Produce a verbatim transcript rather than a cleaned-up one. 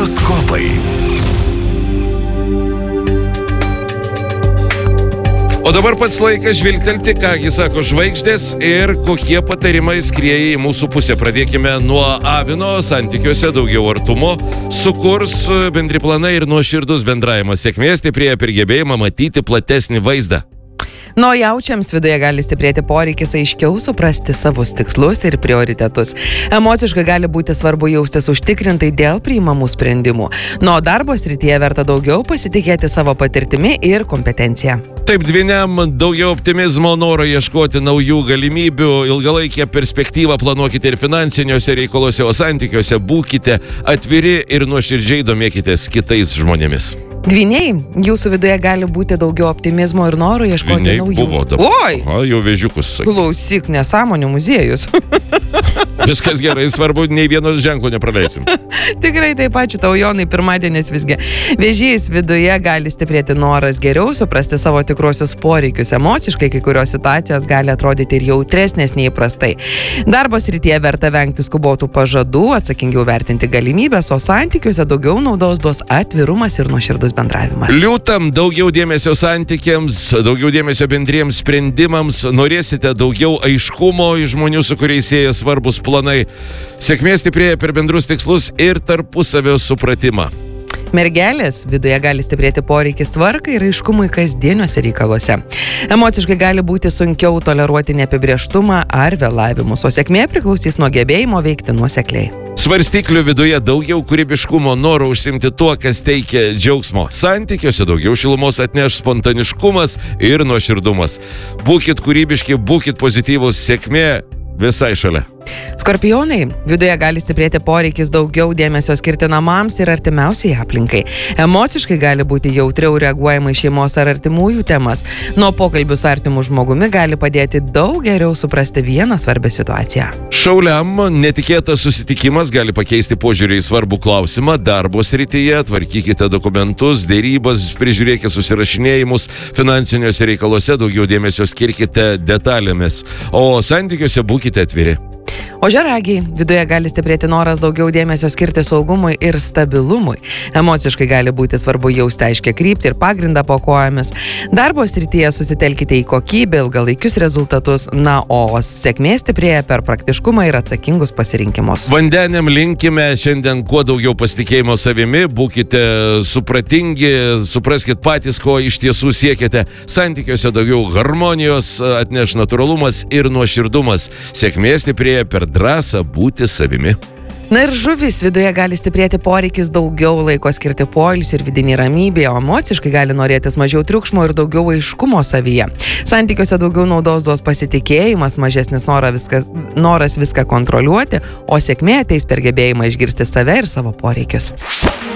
Horoskopai. O dabar pats laikas žvilgtelti, kągi sako žvaigždės ir kokie patarimai skrieja į mūsų pusę. Pradėkime nuo avino, santykiuose daugiau artumo, sukurs bendri planai ir nuoširdus bendravimas. Sėkmės stiprėja per gebėjimą matyti platesnį vaizdą. Nuo jaučiams viduje gali stiprėti poreikis aiškiau suprasti savus tikslus ir prioritetus. Emociškai gali būti svarbu jaustis užtikrintai dėl priimamų sprendimų. Nuo darbo srityje verta daugiau pasitikėti savo patirtimi ir kompetencija. Taip, dvyniam daugiau optimizmo, noro ieškoti naujų galimybių, ilgalaikę perspektyvą planuokite ir finansiniuose reikaluose, o santykiuose būkite atviri ir nuoširdžiai domėkitės kitais žmonėmis. Dvyniai, jūsų viduje gali būti daugiau optimizmo ir noro ieškoti Dvyniai naujų. buvo dabar. Oi! O, jau vėžiukus sakė. Klausyk, nesąmonių muziejus. Viskas gerai, svarbu, nei vieno ženklo nepraleisim. Tikrai taip, ačiū tau, Jonai, pirmadienis visgi. Vėžys viduje gali stiprėti noras geriau suprasti savo tikruosius poreikius. Emociškai kai kurios situacijos gali atrodyti ir jautresnės nei įprastai. Darbo srityje verta vengti skubotų pažadų, atsakingiau vertinti galimybės, o santykiuose daugiau naudos duos atvirumas ir nuoširdus bendravimas. Liūtam daugiau dėmesio santykiams, daugiau dėmesio bendriems sprendimams, norėsite daugiau aiškumo iš žmonių, su kuriais sieja svarbus planai. Sėkmės stiprėja per bendrus tikslus ir tarpusavio supratimą. Mergelės viduje gali stiprėti poreikis tvarkai ir aiškumui kasdieniuose reikaluose. Emociškai gali būti sunkiau toleruoti neapibrėžtumą ar vėlavimus, o sėkmė priklausys nuo gebėjimo veikti nuosekliai. Svarstyklių viduje daugiau kūrybiškumo, noro užsimti tuo, kas teikia džiaugsmo. Santykiuose daugiau šilumos atneš spontaniškumas ir nuoširdumas. Būkit kūrybiški, būkit pozityvūs, sėkmė visai šalia. Skorpionai, viduje gali stiprėti poreikis daugiau dėmesio skirti namams ir artimiausiai aplinkai. Emociškai gali būti jautriau reaguojama į šeimos ar artimųjų temas. Nuo pokalbių su artimu žmogumi gali padėti daug geriau suprasti vieną svarbią situaciją. Šauliam netikėtas susitikimas gali pakeisti požiūrį į svarbų klausimą. Darbo srityje tvarkykite dokumentus, dėrybas, prižiūrėkite susirašinėjimus, finansiniuose reikaluose daugiau dėmesio skirkite detalėmis, o santykiuose būkite atviri. Ožiaragiai, viduje gali stiprėti noras daugiau dėmesio skirti saugumui ir stabilumui. Emociškai gali būti svarbu jausti aiškią kryptį ir pagrindą po kojomis. Darbo srityje susitelkite į kokybę, ilgalaikius rezultatus, na, o sėkmė stiprėja per praktiškumą ir atsakingus pasirinkimus. Vandeniam linkime šiandien kuo daugiau pasitikėjimo savimi, būkite supratingi, supraskit patys, ko iš tiesų siekite. Santykiuose daugiau harmonijos atneš natūralumas ir nuoširdumas. Sėkmė stiprėja per drąsą būti savimi. Na ir žuvis viduje gali stiprėti poreikis daugiau laiko skirti poilsiui ir vidinį ramybę, o emociškai gali norėtis mažiau triukšmo ir daugiau aiškumo savyje. Santykiuose daugiau naudos duos pasitikėjimas, mažesnis noras viską, noras viską kontroliuoti, o sėkmė ateis per gebėjimą išgirsti save ir savo poreikius.